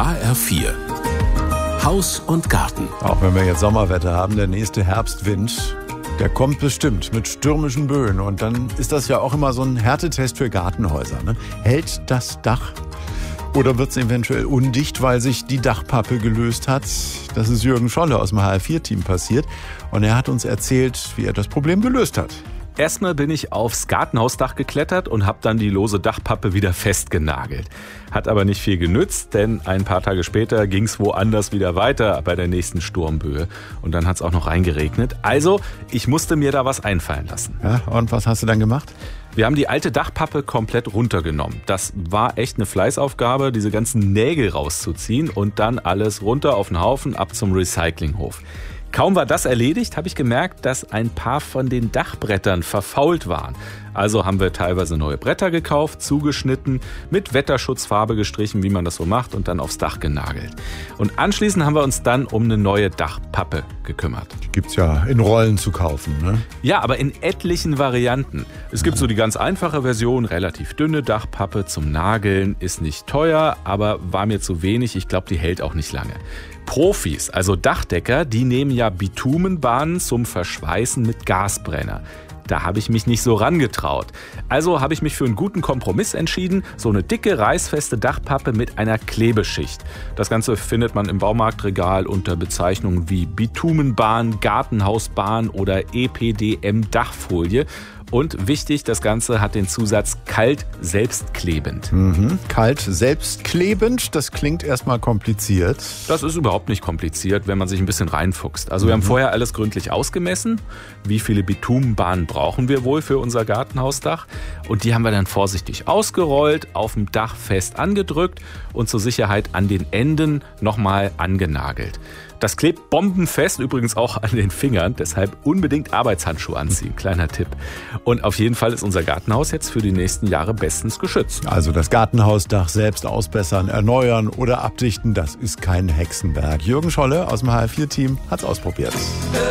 HR4 Haus und Garten. Auch wenn wir jetzt Sommerwetter haben, der nächste Herbstwind, der kommt bestimmt mit stürmischen Böen. Und dann ist das ja auch immer so ein Härtetest für Gartenhäuser. Ne? Hält das Dach oder wird es eventuell undicht, weil sich die Dachpappe gelöst hat? Das ist Jürgen Scholle aus dem HR4-Team passiert. Und er hat uns erzählt, wie er das Problem gelöst hat. Erstmal bin ich aufs Gartenhausdach geklettert und habe dann die lose Dachpappe wieder festgenagelt. Hat aber nicht viel genützt, denn ein paar Tage später ging es woanders wieder weiter bei der nächsten Sturmböe. Und dann hat es auch noch reingeregnet. Also, ich musste mir da was einfallen lassen. Ja, und was hast du dann gemacht? Wir haben die alte Dachpappe komplett runtergenommen. Das war echt eine Fleißaufgabe, diese ganzen Nägel rauszuziehen und dann alles runter auf den Haufen, ab zum Recyclinghof. Kaum war das erledigt, habe ich gemerkt, dass ein paar von den Dachbrettern verfault waren. Also haben wir teilweise neue Bretter gekauft, zugeschnitten, mit Wetterschutzfarbe gestrichen, wie man das so macht, und dann aufs Dach genagelt. Und anschließend haben wir uns dann um eine neue Dachpappe gekümmert. Die gibt's ja in Rollen zu kaufen, ne? Ja, aber in etlichen Varianten. Es gibt so die ganz einfache Version, relativ dünne Dachpappe zum Nageln, ist nicht teuer, aber war mir zu wenig. Ich glaube, die hält auch nicht lange. Profis, also Dachdecker, die nehmen ja Bitumenbahnen zum Verschweißen mit Gasbrenner. Da habe ich mich nicht so rangetraut. Also habe ich mich für einen guten Kompromiss entschieden, so eine dicke, reißfeste Dachpappe mit einer Klebeschicht. Das Ganze findet man im Baumarktregal unter Bezeichnungen wie Bitumenbahn, Gartenhausbahn oder EPDM-Dachfolie. Und wichtig, das Ganze hat den Zusatz kalt selbstklebend. Kalt selbstklebend, das klingt erstmal kompliziert. Das ist überhaupt nicht kompliziert, wenn man sich ein bisschen reinfuchst. Also wir haben vorher alles gründlich ausgemessen. Wie viele Bitumenbahnen brauchen wir wohl für unser Gartenhausdach? Und die haben wir dann vorsichtig ausgerollt, auf dem Dach fest angedrückt und zur Sicherheit an den Enden nochmal angenagelt. Das klebt bombenfest, übrigens auch an den Fingern, deshalb unbedingt Arbeitshandschuhe anziehen, kleiner Tipp. Und auf jeden Fall ist unser Gartenhaus jetzt für die nächsten Jahre bestens geschützt. Also das Gartenhausdach selbst ausbessern, erneuern oder abdichten, das ist kein Hexenwerk. Jürgen Scholle aus dem HR4-Team hat's ausprobiert.